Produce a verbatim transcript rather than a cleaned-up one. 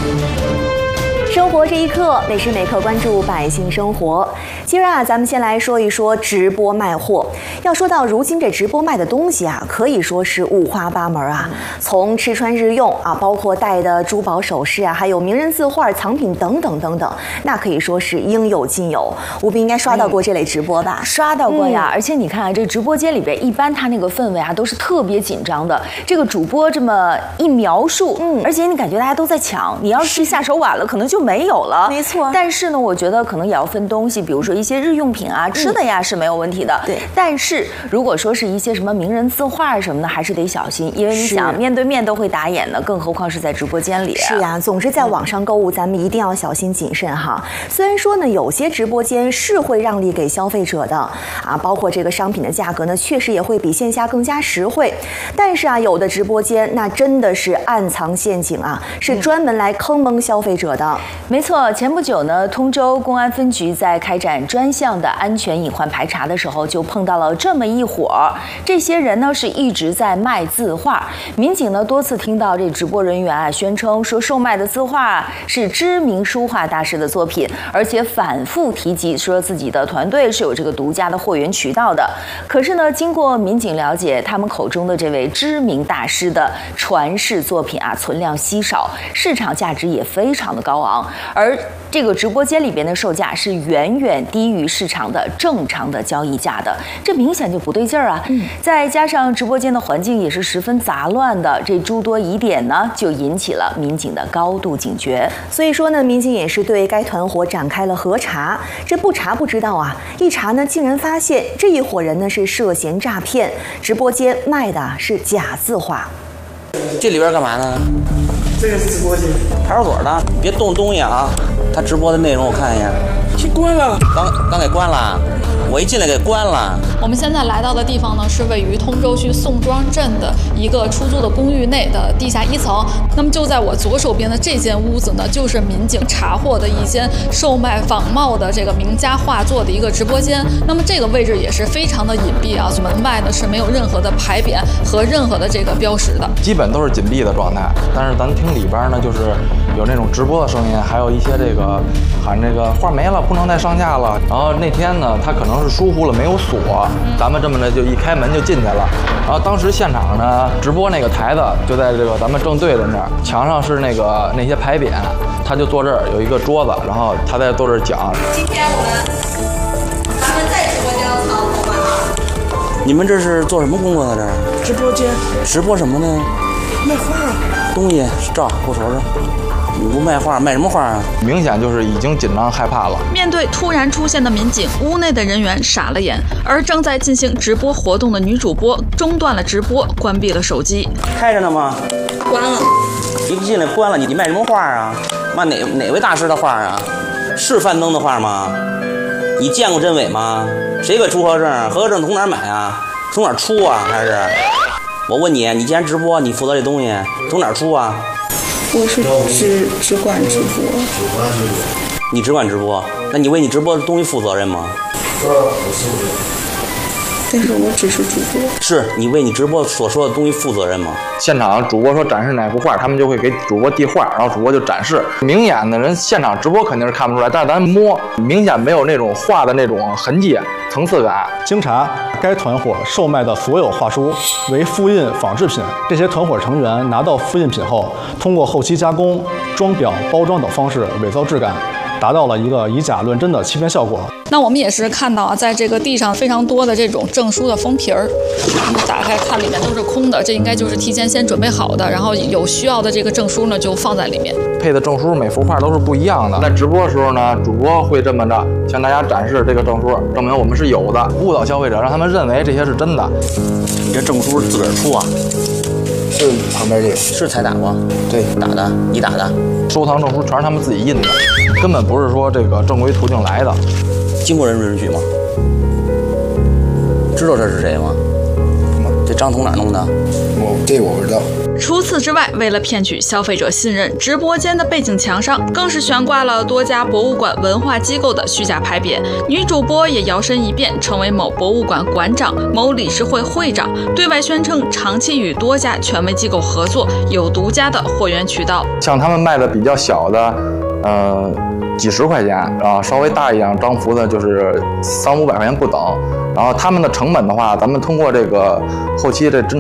生活这一刻，每时每刻关注百姓生活。今儿啊，咱们先来说一说直播卖货。要说到如今这直播卖的东西啊，可以说是五花八门啊，从吃穿日用啊，包括戴的珠宝首饰啊，还有名人字画、藏品等等等等，那可以说是应有尽有。吴斌应该刷到过这类直播吧？ 嗯、刷到过呀，嗯、而且你看啊，这直播间里边一般他那个氛围啊都是特别紧张的。这个主播这么一描述，嗯，而且你感觉大家都在抢，你要是下手晚了，可能就没有了。 没错。 但是呢，我觉得可能也要分东西，比如说一些日用品啊、吃的呀是没有问题的。 对。 但是如果说是一些什么名人字画什么的，还是得小心，因为你想面对面都会打眼的，更何况是在直播间里、啊。 是呀，总之在网上购物，咱们一定要小心谨慎哈。虽然说呢，有些直播间是会让利给消费者的啊，包括这个商品的价格呢，确实也会比线下更加实惠。但是啊，有的直播间那真的是暗藏陷阱啊，是专门来坑蒙消费者的。嗯、 没错，前不久呢，通州公安分局在开展专项的安全隐患排查的时候，就碰到了这么一伙儿。这些人呢是一直在卖字画，民警呢多次听到这直播人员啊宣称说售卖的字画是知名书画大师的作品，而且反复提及说自己的团队是有这个独家的货源渠道的。可是呢，经过民警了解，他们口中的这位知名大师的传世作品啊存量稀少，市场价值也非常的高昂，而这个直播间里边的售价是远远低于市场的正常的交易价的，这明显就不对劲儿啊！嗯，再加上直播间的环境也是十分杂乱的，这诸多疑点呢，就引起了民警的高度警觉。 所以说呢，民警也是对该团伙展开了核查。这不查不知道啊，一查呢，竟然发现这一伙人呢是涉嫌诈骗，直播间卖的是假字画。 这里边干嘛呢？ 这个是直播间， 派出所的，别动东西啊！他直播的内容我看一眼， 去关了， 刚刚给关了，我一进来给关了。 我们现在来到的地方呢，是位于通州区宋庄镇的一个出租的公寓内的地下一层。那么就在我左手边的这间屋子呢，就是民警查获的一间售卖仿冒的这个名家画作的一个直播间。那么这个位置也是非常的隐蔽啊，门外呢是没有任何的牌匾和任何的这个标识的， 基本都是紧闭的状态。但是咱听里边呢，就是有那种直播的声音，还有一些这个喊这个画没了，不能再上架了。然后那天呢，他可能是疏忽了，没有锁，咱们这么着就一开门就进去了。然后当时现场呢，直播那个台子就在这个咱们正对着那儿，墙上是那个那些牌匾，他就坐这儿有一个桌子，然后他在坐这儿讲。 今天我们咱们在直播间藏头发啊。 你们这是做什么工作呢？这儿直播间。 直播什么呢？ 卖画。 东西照给我瞅瞅。你不卖画，卖什么画啊？ 明显就是已经紧张害怕了。 面对突然出现的民警，屋内的人员傻了眼，而正在进行直播活动的女主播中断了直播，关闭了手机。 开着呢吗？ 关了。 一进来关了，你你卖什么画啊？卖哪哪位大师的画啊？是范登的画吗？你见过真伪吗？谁给出合格证？合格证从哪儿买啊？从哪儿出啊？还是？我问你，你既然直播，你负责这东西，从哪儿出啊？ 我是只只管直播。 你只管直播，那你为你直播的东西负责任吗？ 但是我只是主播。 是你为你直播所说的东西负责任吗？ 现场主播说展示哪幅画，他们就会给主播递画，然后主播就展示。明眼的人现场直播肯定是看不出来，但是咱摸明显没有那种画的那种痕迹、层次感。 经查，该团伙售卖的所有画书为复印仿制品。这些团伙成员拿到复印品后，通过后期加工、装裱、包装等方式伪造质感，达到了一个以假乱真的欺骗效果。 那我们也是看到啊，在这个地上非常多的这种证书的封皮儿，我们打开看里面都是空的，这应该就是提前先准备好的，然后有需要的这个证书呢就放在里面。 配的证书每幅画都是不一样的。在直播的时候呢，主播会这么着向大家展示这个证书，证明我们是有的，误导消费者，让他们认为这些是真的。 你这证书自个儿出啊？ 是旁边这个， 是彩打吗？ 对， 打的，你打的。 收藏证书全是他们自己印的，根本不是说这个正规途径来的。 经过人允许吗？知道这是谁吗？这张彤哪弄的？ 我这我不知道。 除此之外，为了骗取消费者信任，直播间的背景墙上更是悬挂了多家博物馆文化机构的虚假牌匾。女主播也摇身一变，成为某博物馆馆长、某理事会会长，对外宣称长期与多家权威机构合作，有独家的货源渠道。 像他们卖的比较小的，呃，几十块钱啊，稍微大一点章幅的，就是三五百块钱不等。然后他们的成本的话，咱们通过这个后期这侦